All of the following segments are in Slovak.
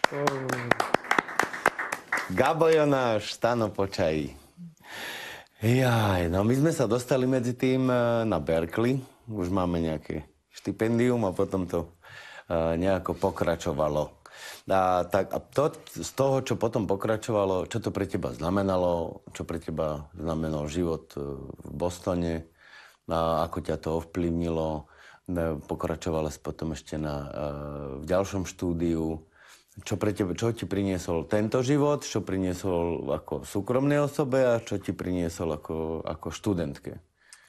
Gabo Jonáš, Stano Počají. Jaj, no my sme sa dostali medzi tým na Berkeley. Už máme nejaké štipendium a potom to nejako pokračovalo. A to, z toho, čo potom pokračovalo, čo to pre teba znamenalo, čo pre teba znamenal život v Bostone, a ako ťa to ovplyvnilo, pokračovala si potom ešte v ďalšom štúdiu. Čo ti priniesol tento život, čo priniesol ako súkromnej osobe a čo ti priniesol ako študentke?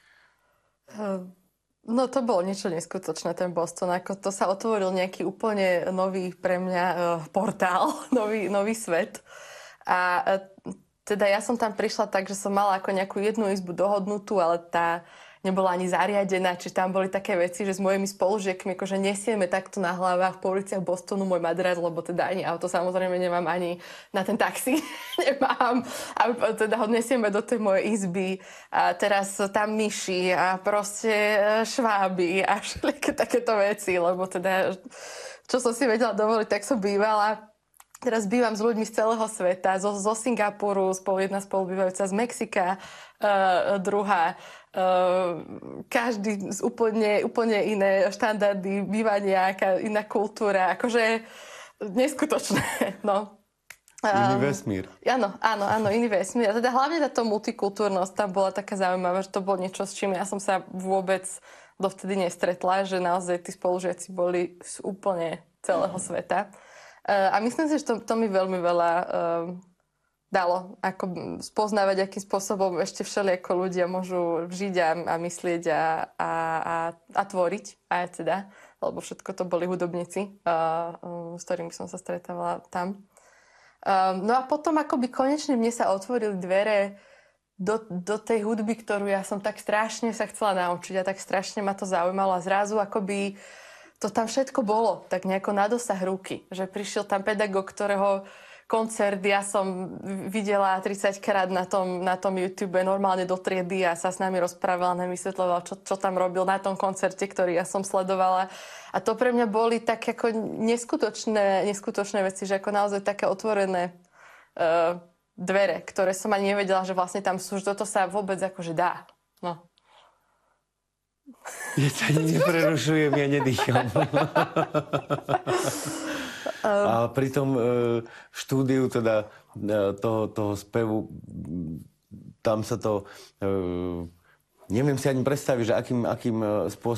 No to bolo niečo neskutočné, ten Boston. Ako to sa otvoril nejaký úplne nový pre mňa portál, nový svet. A teda ja som tam prišla tak, že som mala ako nejakú jednu izbu dohodnutú, ale tá nebola ani zariadená, či tam boli také veci, že s mojimi spolužiakmi akože nesieme takto na hlavách po uliciach Bostonu môj madrac, lebo teda ani auto samozrejme nemám, ani na ten taxi nemám. A teda ho nesieme do tej mojej izby. A teraz tam myši a proste šváby a všelijaké takéto veci, lebo teda čo som si vedela dovoliť, tak som bývala. Teraz bývam s ľuďmi z celého sveta, zo Singapuru, jedna spolubývajúca z Mexika, druhá. Každý z úplne iné štandardy bývania, iná kultúra, akože neskutočné, no. Iný vesmír. Áno, iný vesmír. A teda hlavne táto multikultúrnosť tam bola taká zaujímavá, že to bolo niečo, s čím ja som sa vôbec dovtedy nestretla, že naozaj tí spolužiaci boli z úplne celého sveta. A myslím si, že to mi veľmi veľa dalo, ako spoznávať, akým spôsobom ešte všelijako ľudia môžu žiť a myslieť a tvoriť, aj teda, lebo všetko to boli hudobníci, s ktorými som sa stretávala tam. No a potom akoby konečne mne sa otvorili dvere do tej hudby, ktorú ja som tak strašne sa chcela naučiť a tak strašne ma to zaujímalo a zrazu akoby to tam všetko bolo, tak nejako na dosah ruky. Že prišiel tam pedagóg, ktorého koncert ja som videla 30 krát na tom YouTube, normálne do triedy a sa s nami rozprával, nám vysvetľoval, čo tam robil na tom koncerte, ktorý ja som sledovala. A to pre mňa boli tak ako neskutočné veci, že ako naozaj také otvorené dvere, ktoré som ani nevedela, že vlastne tam sú, že toto sa vôbec akože dá. No. Ja sa neprerušujem, ja nedýcham. A pri tom štúdiu teda toho spevu, tam sa to... neviem si ani predstaviť, že akým spôsobom